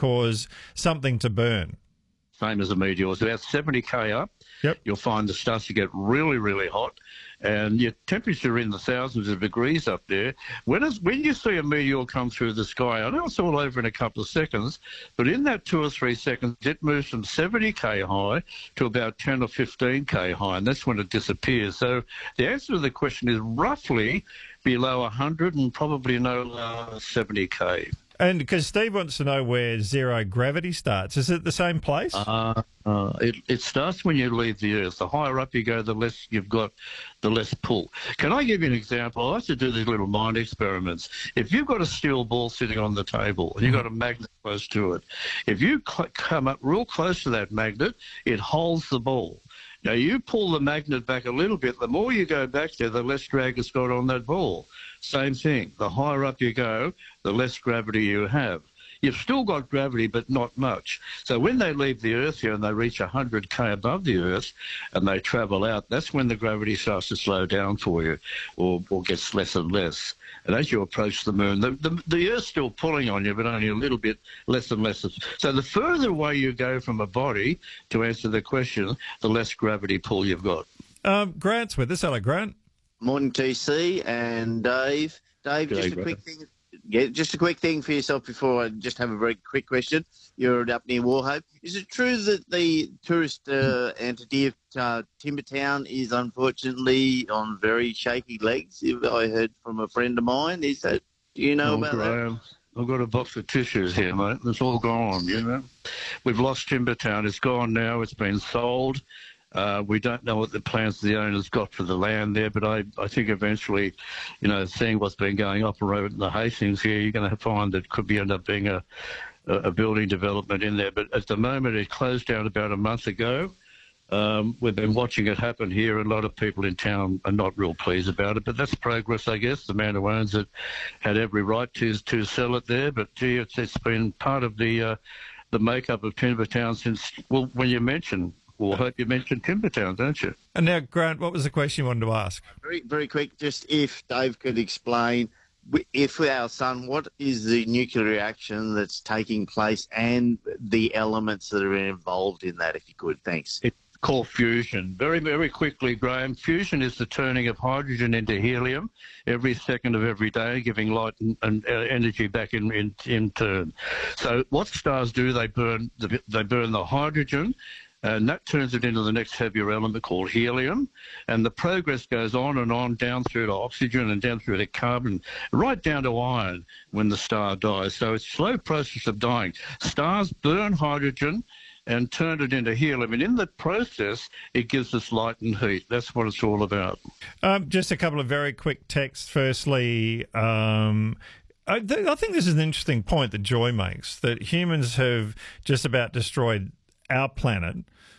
cause something to burn. Same as a meteor. It's about 70k up. Yep. You'll find it starts to get really, really hot, and your temperature in the thousands of degrees up there. When you see a meteor come through the sky, I know it's all over in a couple of seconds, but in that 2 or 3 seconds, it moves from 70k high to about 10 or 15k high, and that's when it disappears. So the answer to the question is roughly below 100 and probably no 70k. And because Steve wants to know where zero gravity starts, is it the same place? It starts when you leave the Earth. The higher up you go, the less you've got, the less pull. Can I give you an example? I like to do these little mind experiments. If you've got a steel ball sitting on the table and you've got a magnet close to it, if you come up real close to that magnet, it holds the ball. Now, you pull the magnet back a little bit, the more you go back there, the less drag it's got on that ball. Same thing. The higher up you go, the less gravity you have. You've still got gravity, but not much. So when they leave the Earth here and they reach 100k above the Earth and they travel out, that's when the gravity starts to slow down for you or gets less and less. And as you approach the moon, the Earth's still pulling on you, but only a little bit less and less. So the further away you go from a body, to answer the question, the less gravity pull you've got. Grant's with us. Hello, Grant. Morning, TC and Dave. Dave, G'day, just a quick thing. Yeah, just a quick thing for yourself before I just have a very quick question. You're up near Wauchope. Is it true that the tourist entity of Timbertown is unfortunately on very shaky legs? I heard from a friend of mine. Is that? Do you know about that? I've got a box of tissues here, mate. It's all gone, you know. We've lost Timbertown. It's gone now. It's been sold. We don't know what the plans the owners got for the land there, but I think eventually, you know, seeing what's been going up around the Hastings here, you're going to find that could end up being a building development in there. But at the moment, it closed down about a month ago. We've been watching it happen here. A lot of people in town are not real pleased about it, but that's progress, I guess. The man who owns it had every right to sell it there, but gee, it's been part of the makeup of Timbertown since, well, when you mention. Well, I hope you mentioned Timbertown, don't you? And now, Grant, what was the question you wanted to ask? Very, very quick. Just if Dave could explain, if with our sun, what is the nuclear reaction that's taking place and the elements that are involved in that, if you could. Thanks. It's called fusion. Very, very quickly, Graham. Fusion is the turning of hydrogen into helium every second of every day, giving light and energy back in turn. So what stars do, they burn the hydrogen, and that turns it into the next heavier element called helium. And the progress goes on down through to oxygen and down through to carbon, right down to iron when the star dies. So it's a slow process of dying. Stars burn hydrogen and turn it into helium. And in the process, it gives us light and heat. That's what it's all about. Just a couple of very quick texts. Firstly, I think this is an interesting point that Joy makes, that humans have just about destroyed our planet.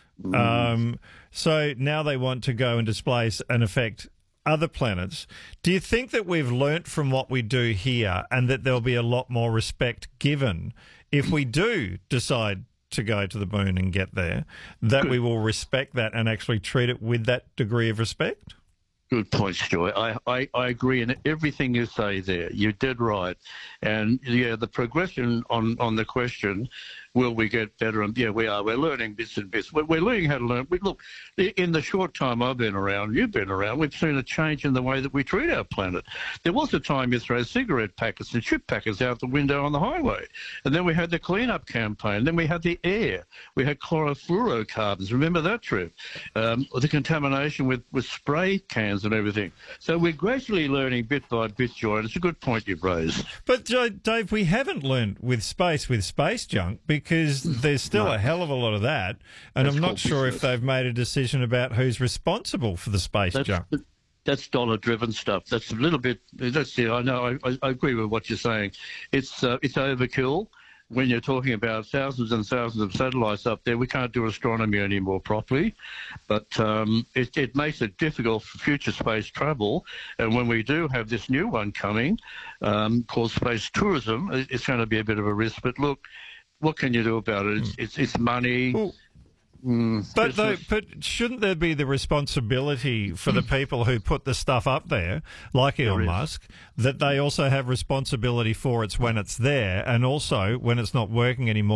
So now they want to go and displace and affect other planets. Do you think that we've learnt from what we do here and that there'll be a lot more respect given if we do decide to go to the moon and get there, that we will respect that and actually treat it with that degree of respect? Good point, Joy. I agree in everything you say there. You're dead right. And, yeah, the progression on the question, will we get better? And, yeah, we are. We're learning bits and bits. We're learning how to learn. Look, in the short time I've been around, you've been around, we've seen a change in the way that we treat our planet. There was a time you throw cigarette packets and chip packets out the window on the highway. And then we had the clean-up campaign. Then we had the air. We had chlorofluorocarbons. Remember that trip? The contamination with spray cans and everything. So we're gradually learning bit by bit, Joy, and it's a good point you've raised. But, Dave, we haven't learned with space junk because there's still a hell of a lot of that, and I'm not sure if they've made a decision about who's responsible for the space junk. That's dollar-driven stuff. That's a little bit. That's I know. I agree with what you're saying. It's overkill. When you're talking about thousands and thousands of satellites up there, we can't do astronomy anymore properly. But it makes it difficult for future space travel. And when we do have this new one coming, called space tourism, it's going to be a bit of a risk. But look, what can you do about it? It's money. Well, but shouldn't there be the responsibility for the people who put the stuff up there, like Elon Musk, that they also have responsibility for it when it's there and also when it's not working anymore?